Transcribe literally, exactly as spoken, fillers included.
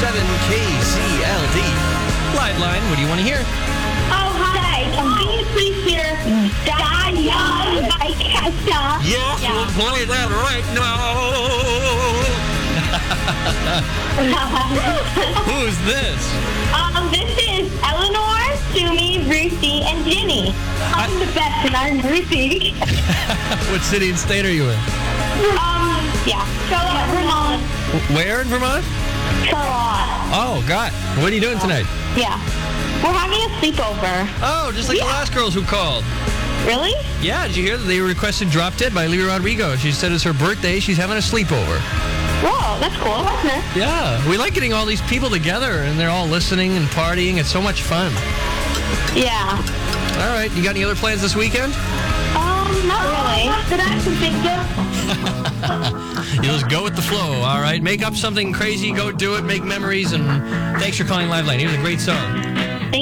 seven K C L D. Live line, what do you want to hear? Oh, hi. Can you please hear Diane by Kesha? Yes, Yeah. we'll play that right now. Who's this? um, this is Eleanor, Sumi, Ruthie, and Ginny. I'm the best, and I'm Ruthie. What city and state are you in? um, yeah. Charlotte, Vermont. Where in Vermont? Charlotte. Oh, God. What are you doing tonight? Yeah. We're having a sleepover. Oh, just like the Yeah. last girls who called. Really? Yeah, did you hear that they requested Drop Dead by Olivia Rodrigo? She said it's her birthday. She's having a sleepover. Whoa, that's cool. Yeah, we like getting all these people together, and they're all listening and partying. It's so much fun. Yeah. All right, you got any other plans this weekend? Um, not really. Did I have some big You just go with the flow, all right? Make up something crazy, go do it, make memories, and thanks for calling Liveline. Here's a great song.